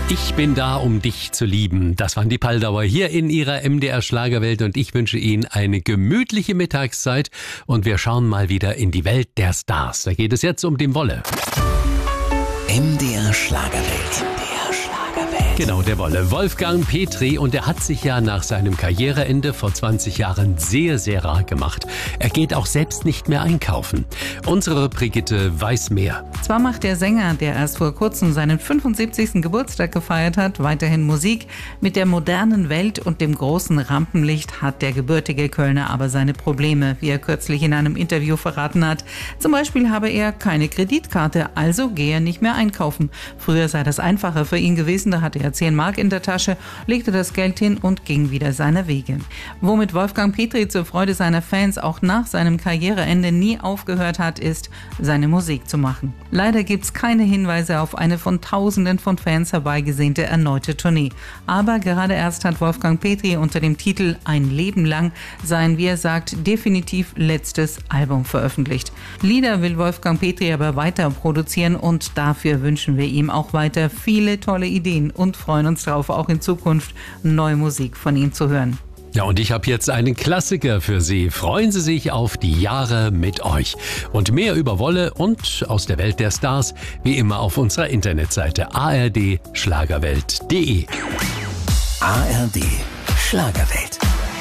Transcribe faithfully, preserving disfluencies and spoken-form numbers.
Ich bin da, um dich zu lieben. Das waren die Paldauer hier in ihrer M D R Schlagerwelt und ich wünsche Ihnen eine gemütliche Mittagszeit und wir schauen mal wieder in die Welt der Stars. Da geht es jetzt um den Wolle. M D R Schlagerwelt. Genau, der Wolle. Wolfgang Petri, und er hat sich ja nach seinem Karriereende vor zwanzig Jahren sehr, sehr rar gemacht. Er geht auch selbst nicht mehr einkaufen. Unsere Brigitte weiß mehr. Zwar macht der Sänger, der erst vor kurzem seinen fünfundsiebzigsten Geburtstag gefeiert hat, weiterhin Musik. Mit der modernen Welt und dem großen Rampenlicht hat der gebürtige Kölner aber seine Probleme, wie er kürzlich in einem Interview verraten hat. Zum Beispiel habe er keine Kreditkarte, also gehe er nicht mehr einkaufen. Früher sei das einfacher für ihn gewesen, da hatte er zehn Mark in der Tasche, legte das Geld hin und ging wieder seiner Wege. Womit Wolfgang Petri zur Freude seiner Fans auch nach seinem Karriereende nie aufgehört hat, ist, seine Musik zu machen. Leider gibt's keine Hinweise auf eine von Tausenden von Fans herbeigesehnte erneute Tournee. Aber gerade erst hat Wolfgang Petri unter dem Titel Ein Leben lang sein, wie er sagt, definitiv letztes Album veröffentlicht. Lieder will Wolfgang Petri aber weiter produzieren und dafür wünschen wir ihm auch weiter viele tolle Ideen und freuen uns darauf, auch in Zukunft neue Musik von ihm zu hören. Ja, und ich habe jetzt einen Klassiker für Sie. Freuen Sie sich auf die Jahre mit euch. Und mehr über Wolle und aus der Welt der Stars, wie immer auf unserer Internetseite a r d schlagerwelt punkt d e. A R D Schlagerwelt.